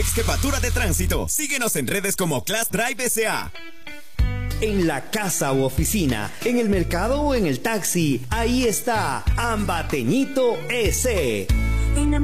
Jefatura de Tránsito. Síguenos en redes como Class Drive SA. En la casa u oficina, en el mercado o en el taxi, ahí está Ambateñito EC.